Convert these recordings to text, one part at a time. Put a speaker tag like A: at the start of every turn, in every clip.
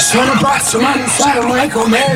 A: Sono pazzo ma non sarò mai come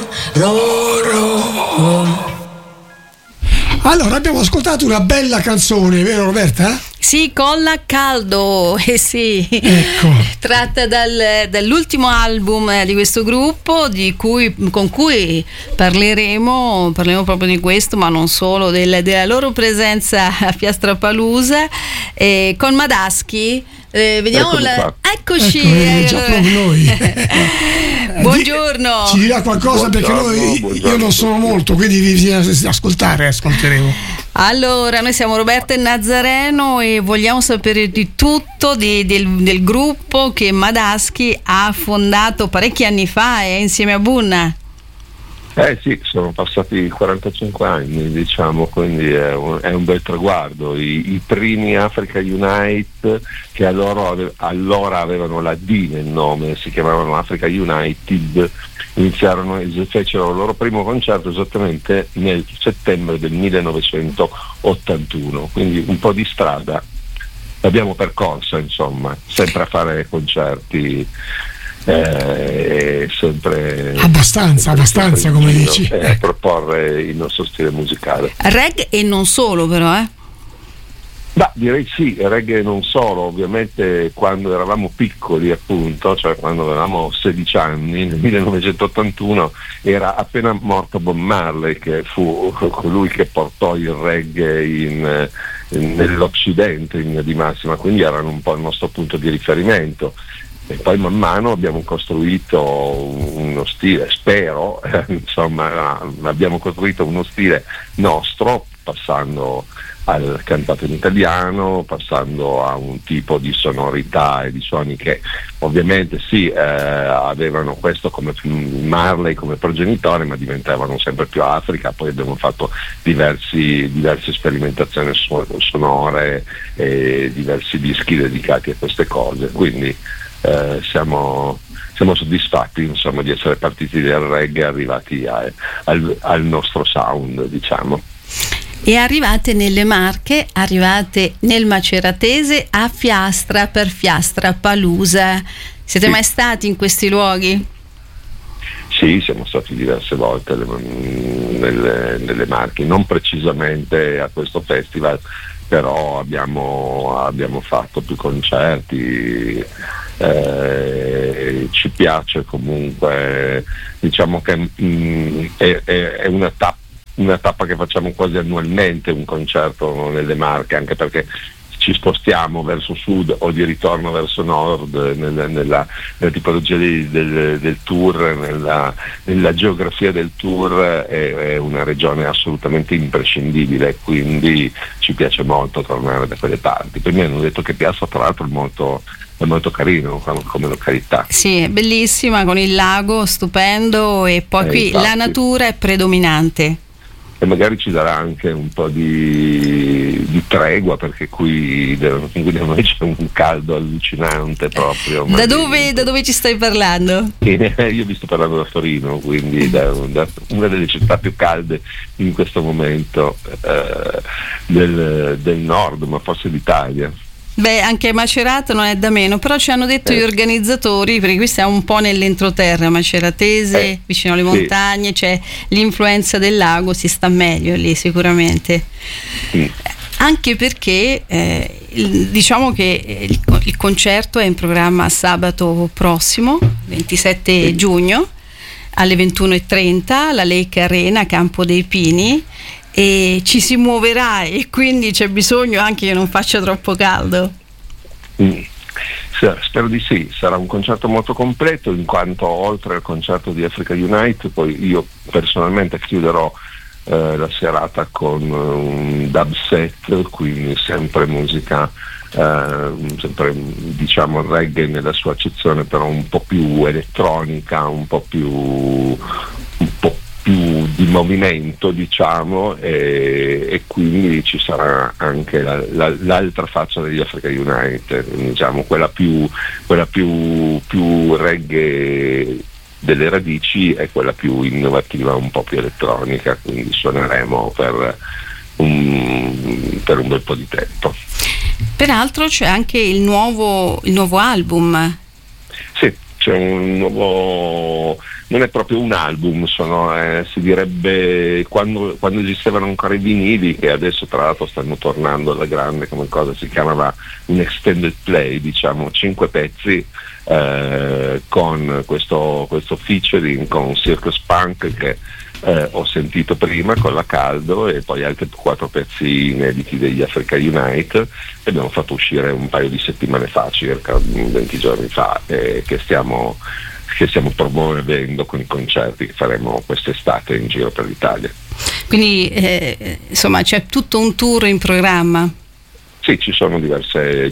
A: loro.
B: Allora, abbiamo ascoltato una bella canzone, vero Roberta?
C: Sì, Colla Caldo, sì,
B: ecco.
C: Tratta dall'ultimo album di questo gruppo con cui parleremo proprio di questo, ma non solo, della loro presenza a Fiastrapalooza, con Madaschi. Vediamo eccoci,
B: ecco, già proprio noi.
C: Buongiorno.
B: Ci dirà qualcosa. Buongiorno, perché io non sono molto, quindi bisogna ascolteremo.
C: Allora, noi siamo Roberta e Nazareno e vogliamo sapere di tutto del gruppo che Madaschi ha fondato parecchi anni fa, insieme a Bunna.
D: Sì, sono passati 45 anni, diciamo, quindi è un bel traguardo. I primi Africa Unite, che allora avevano la D nel nome, si chiamavano Africa United, fecero il loro primo concerto esattamente nel settembre del 1981, quindi un po' di strada l'abbiamo percorsa, insomma, sempre a fare concerti. Sempre
B: abbastanza come dici,
D: a proporre il nostro stile musicale,
C: reggae e non solo, però
D: direi sì, reggae e non solo. Ovviamente quando eravamo piccoli, appunto, cioè quando avevamo 16 anni, nel 1981 era appena morto Bob Marley, che fu colui che portò il reggae nell'Occidente in linea di massima, quindi erano un po' il nostro punto di riferimento. E poi man mano abbiamo costruito uno stile, spero, insomma, abbiamo costruito uno stile nostro, passando al cantato in italiano, passando a un tipo di sonorità e di suoni che ovviamente sì, avevano questo come Marley come progenitore, ma diventavano sempre più Africa. Poi abbiamo fatto diverse sperimentazioni sonore e diversi dischi dedicati a queste cose, quindi siamo soddisfatti, insomma, di essere partiti dal reggae e arrivati al nostro sound, diciamo.
C: E arrivate nelle Marche, arrivate nel Maceratese a Fiastra per Fiastrapalooza. Siete mai stati in questi luoghi?
D: Sì, siamo stati diverse volte nelle Marche, non precisamente a questo festival, però abbiamo fatto più concerti. Ci piace comunque, diciamo che è una tappa che facciamo quasi annualmente, un concerto nelle Marche, anche perché ci spostiamo verso sud o di ritorno verso nord nella tipologia del tour, nella geografia del tour. È una regione assolutamente imprescindibile, quindi ci piace molto tornare da quelle parti. Poi mi hanno detto che Piazza, tra l'altro, è molto carino come località.
C: Sì, è bellissima, con il lago stupendo, e poi qui
D: infatti,
C: la natura è predominante.
D: E magari ci darà anche un po' di tregua, perché qui da noi c'è un caldo allucinante proprio.
C: Da dove ci stai parlando?
D: Io vi sto parlando da Torino, quindi da una delle città più calde in questo momento del nord, ma forse d'Italia.
C: Beh, anche Macerata non è da meno, però ci hanno detto gli organizzatori, perché qui stiamo un po' nell'entroterra maceratese, vicino alle montagne, c'è l'influenza del lago, si sta meglio lì sicuramente. Anche perché diciamo che il concerto è in programma sabato prossimo, 27 giugno, alle 21:30, alla Lake Arena, Campo dei Pini, e ci si muoverà, e quindi c'è bisogno anche che non faccia troppo caldo.
D: Spero di sì. Sarà un concerto molto completo, in quanto oltre al concerto di Africa Unite poi io personalmente chiuderò la serata con un dub set, quindi sempre musica, sempre diciamo reggae nella sua accezione, però un po' più elettronica, un po' più di movimento, diciamo, e quindi ci sarà anche l'altra faccia degli Africa Unite, diciamo quella più reggae delle radici, e quella più innovativa, un po' più elettronica, quindi suoneremo per un bel po' di tempo.
C: Peraltro c'è anche il nuovo album.
D: Sì, c'è un nuovo, non è proprio un album, si direbbe quando esistevano ancora i vinili, che adesso tra l'altro stanno tornando alla grande come cosa, si chiamava un extended play, diciamo 5 pezzi con questo featuring con Circus Punk che ho sentito prima con la Caldo, e poi altri 4 pezzi inediti degli Africa Unite, e abbiamo fatto uscire un paio di settimane fa, circa 20 giorni fa, che stiamo promuovendo con i concerti che faremo quest'estate in giro per l'Italia.
C: Quindi insomma c'è tutto un tour in programma?
D: Sì, ci sono diverse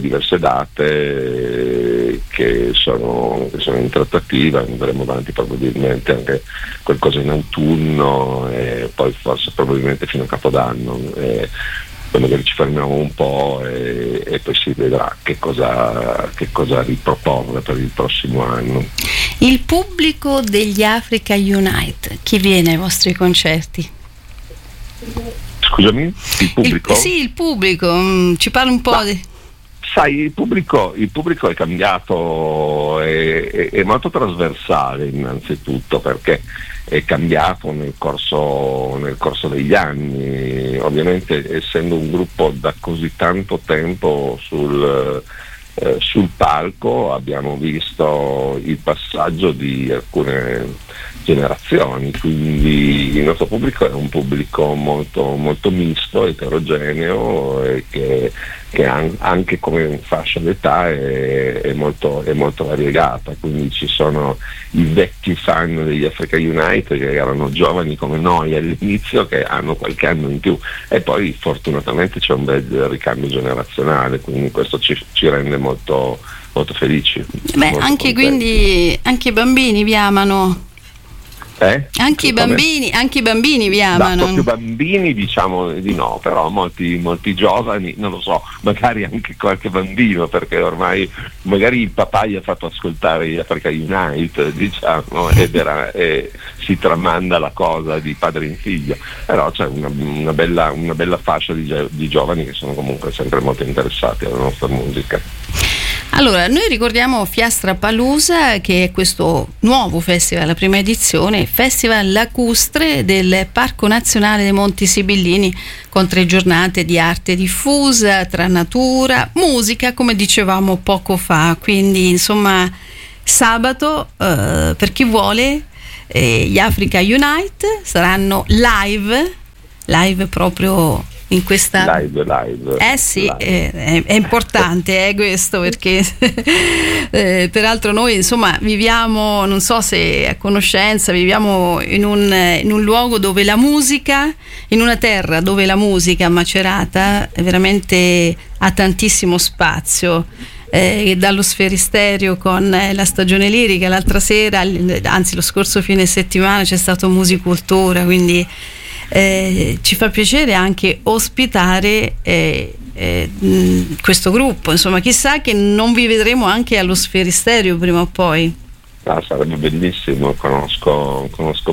D: date che sono in trattativa, andremo avanti probabilmente anche qualcosa in autunno e poi forse probabilmente fino a Capodanno. Poi magari ci fermiamo un po' e poi si vedrà che cosa riproporre per il prossimo anno.
C: Il pubblico degli Africa Unite, chi viene ai vostri concerti?
D: Scusami, il pubblico?
C: Sì, il pubblico, ci parla un po' di...
D: Sai, il pubblico è cambiato, è molto trasversale innanzitutto, perché è cambiato nel corso degli anni. Ovviamente, essendo un gruppo da così tanto tempo sul palco, abbiamo visto il passaggio di alcune generazioni, quindi il nostro pubblico è un pubblico molto, molto misto, eterogeneo, e che anche come fascia d'età è molto variegata. Quindi ci sono i vecchi fan degli Africa Unite che erano giovani come noi all'inizio, che hanno qualche anno in più, e poi fortunatamente c'è un bel ricambio generazionale, quindi questo ci rende molto, molto felici.
C: Anche contenti. Quindi anche i bambini vi amano? Anche i bambini vi amano?
D: Proprio bambini diciamo di no, però molti giovani, non lo so, magari anche qualche bambino, perché ormai magari il papà gli ha fatto ascoltare gli Africa Unite, diciamo, e si tramanda la cosa di padre in figlio, però c'è una bella fascia di giovani che sono comunque sempre molto interessati alla nostra musica.
C: Allora, noi ricordiamo Fiastrapalooza, che è questo nuovo festival, la prima edizione, festival lacustre del Parco Nazionale dei Monti Sibillini, con 3 giornate di arte diffusa, tra natura, musica, come dicevamo poco fa. Quindi, insomma, sabato, per chi vuole, gli Africa Unite saranno live proprio in questa
D: live.
C: Sì,
D: live.
C: È importante questo, perché peraltro noi insomma viviamo, non so se a conoscenza, viviamo in un luogo dove la musica, in una terra dove la musica Macerata veramente ha tantissimo spazio. Dallo Sferisterio con la stagione lirica, l'altra sera, anzi lo scorso fine settimana, c'è stato Musicultura, quindi ci fa piacere anche ospitare questo gruppo. Insomma, chissà che non vi vedremo anche allo Sferisterio prima o poi.
D: Sarebbe bellissimo, conosco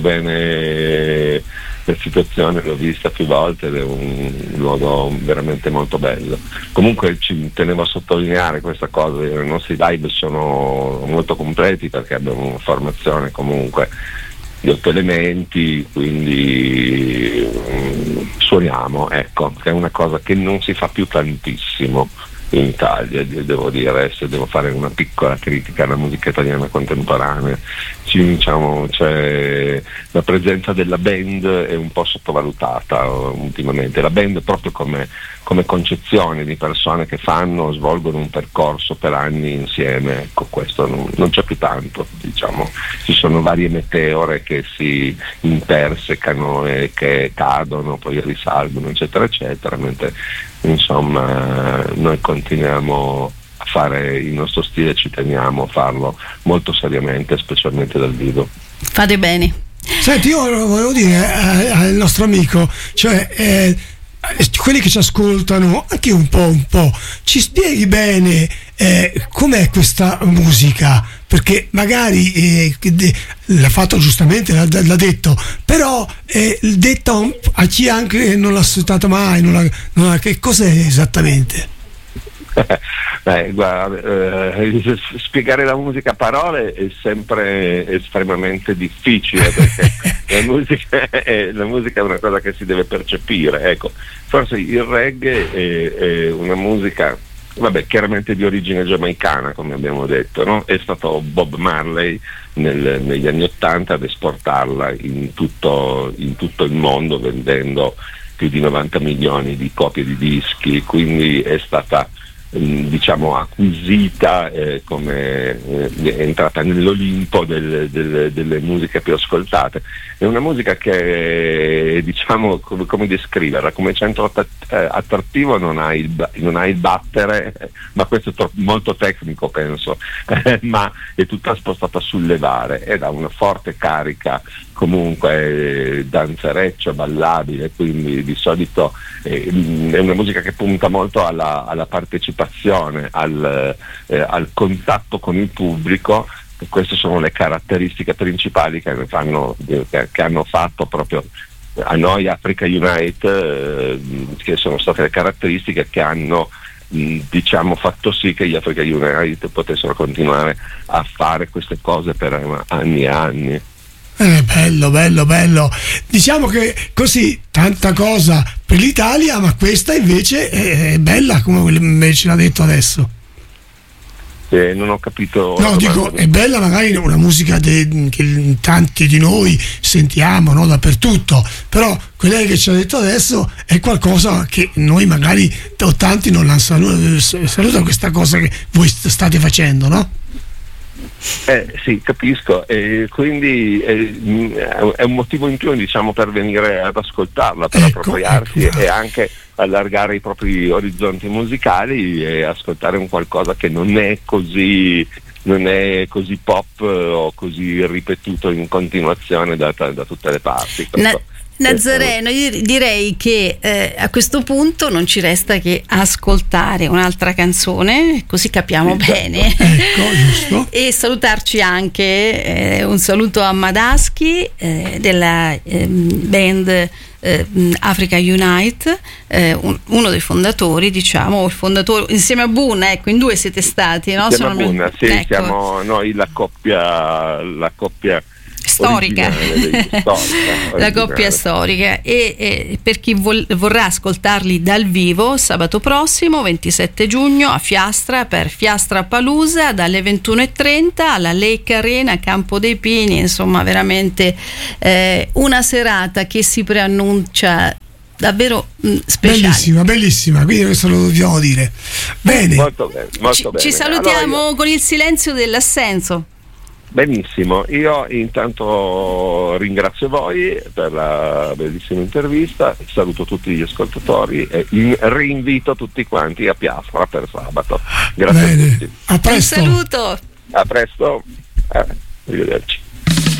D: bene la situazione, l'ho vista più volte ed è un luogo veramente molto bello. Comunque ci tenevo a sottolineare questa cosa: i nostri live sono molto completi, perché abbiamo una formazione comunque di 8 elementi, quindi suoniamo, ecco, che è una cosa che non si fa più tantissimo in Italia, devo dire. Se devo fare una piccola critica alla musica italiana contemporanea, diciamo, cioè, la presenza della band è un po' sottovalutata ultimamente. La band proprio come concezione di persone che svolgono un percorso per anni insieme, ecco, questo non c'è più tanto, diciamo. Ci sono varie meteore che si intersecano e che cadono, poi risalgono, eccetera eccetera, mentre insomma noi continuiamo a fare il nostro stile, ci teniamo a farlo molto seriamente, specialmente dal vivo.
C: Fate bene.
B: Senti, io volevo dire al nostro amico, cioè quelli che ci ascoltano, anche un po', ci spieghi bene com'è questa musica, perché magari l'ha fatto giustamente, l'ha detto, però a chi anche non l'ha ascoltata mai, che cos'è esattamente?
D: Guarda, spiegare la musica a parole è sempre estremamente difficile, perché la musica è una cosa che si deve percepire. Ecco, forse il reggae è una musica, chiaramente di origine giamaicana, come abbiamo detto, no? È stato Bob Marley negli anni '80 ad esportarla in tutto il mondo, vendendo più di 90 milioni di copie di dischi, quindi è stata acquisita, come è entrata nell'Olimpo delle musiche più ascoltate. È una musica che, come descriverla, come centro attrattivo non ha il battere, ma questo è molto tecnico, penso, ma è tutta spostata sul levare ed ha una forte carica comunque danzereccia, ballabile, quindi di solito è una musica che punta molto alla partecipazione, al contatto con il pubblico. Queste sono le caratteristiche principali che hanno fatto proprio a noi Africa Unite, che sono state le caratteristiche che hanno fatto sì che gli Africa Unite potessero continuare a fare queste cose per anni e anni.
B: Bello. Diciamo che così tanta cosa per l'Italia, ma questa invece è bella, come ce l'ha detto adesso.
D: Non ho capito.
B: No, dico, è bella magari una musica che tanti di noi sentiamo, no, dappertutto, però quella che ci ha detto adesso è qualcosa che noi magari tanti non la saluta questa cosa che voi state facendo, no?
D: Sì, capisco, e quindi è un motivo in più, per venire ad ascoltarla, per appropriarsi e anche allargare i propri orizzonti musicali e ascoltare un qualcosa che non è così pop o così ripetuto in continuazione da tutte le parti.
C: Nazareno, io direi che a questo punto non ci resta che ascoltare un'altra canzone, così capiamo bene.
B: Ecco, giusto.
C: E salutarci anche, un saluto a Madaschi della band Africa Unite, uno dei fondatori, il fondatore insieme a Boon, in due siete stati, no?
D: Insieme a Boon, sì, ecco. Siamo noi la coppia
C: storica, la coppia storica, e per chi vorrà ascoltarli dal vivo, sabato prossimo 27 giugno a Fiastra, per Fiastra Palooza, dalle 21:30 alla Lake Arena, Campo dei Pini. Insomma, veramente una serata che si preannuncia davvero speciale.
B: Bellissima, quindi questo lo dobbiamo dire. Bene,
D: molto bene.
C: Ci salutiamo con il silenzio dell'assenso.
D: Benissimo, io intanto ringrazio voi per la bellissima intervista, saluto tutti gli ascoltatori e rinvito tutti quanti a Fiastra per sabato. Grazie.
B: Bene.
D: A tutti.
B: A presto.
C: Un saluto.
D: A presto. Arrivederci.